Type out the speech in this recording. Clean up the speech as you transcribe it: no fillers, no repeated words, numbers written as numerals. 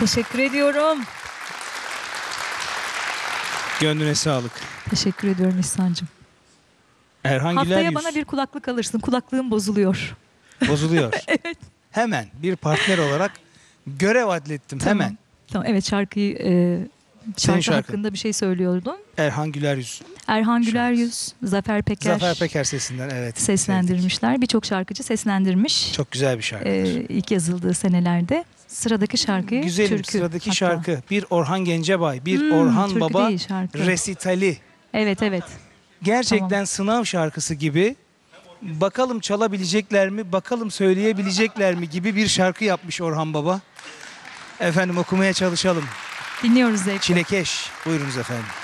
Teşekkür ediyorum. Gönlüne sağlık. Teşekkür ediyorum İhsan'cığım. Erhan Haftaya Güler bana yüz. bir kulaklık alırsın. Kulaklığım bozuluyor. Bozuluyor. Evet. Hemen bir partner olarak görev adlettim. Tamam. Hemen. Tamam, evet, şarkıyı şarkı şarkın. hakkında bir şey söylüyordun. Erhan Güler yüz. Erhan Güler Yüz, Zafer Peker, Zafer Peker sesinden, evet. seslendirmişler. Birçok şarkıcı seslendirmiş. Çok güzel bir şarkı. İlk yazıldığı senelerde. Sıradaki şarkıyı Güzelim, türkü. sıradaki hatta. şarkı bir Orhan Gencebay, bir Orhan türkü Baba değil, şarkı. resitali. Evet, evet. Gerçekten sınav şarkısı gibi. Bakalım çalabilecekler mi, bakalım söyleyebilecekler mi gibi bir şarkı yapmış Orhan Baba. Efendim, okumaya çalışalım. Dinliyoruz zevkle. Çilekeş. Buyurunuz efendim.